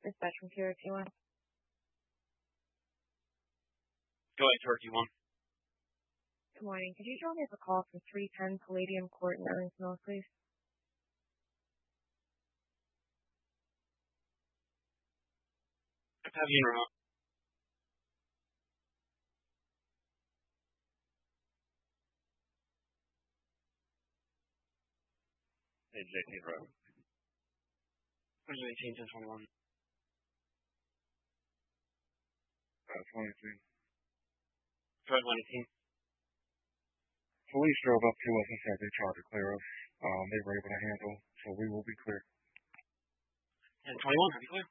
dispatch from KRT1. Go ahead, KRT1. Good morning. Could you draw me up a call for 310 Palladium Court in Owings Mills, please? Have you in route. Hey, JT Road. 2019, 1021. 23. 2019. Police drove up to us and said they tried to clear us. They were able to handle, so we will be clear. 1021, have you clear?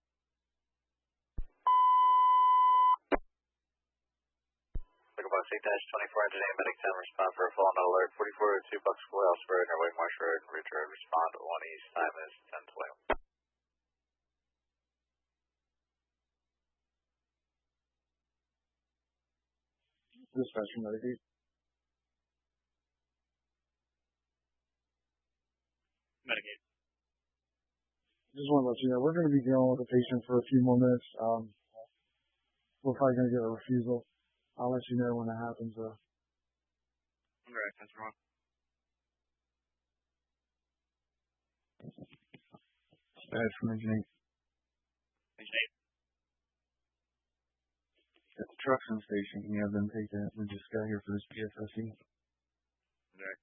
Bus 8-24 today, medic 10 respond for a fall on alert 4402 Bucksville Elsewhere, Norway Marsh Road, return respond 1 East, time is 10:20. Dispatch from Medicaid. Medicaid. Just want to let you know, we're going to be dealing with the patient for a few more minutes. We're probably going to get a refusal. I'll let you know when that happens. Right, that's wrong. Dispatch from Engine 8. Engine 8. At the Truxton station, can you have them take that? We just got here for this PFSE. Right.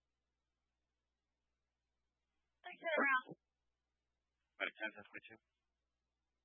Thanks, around. Medic 10, 1022.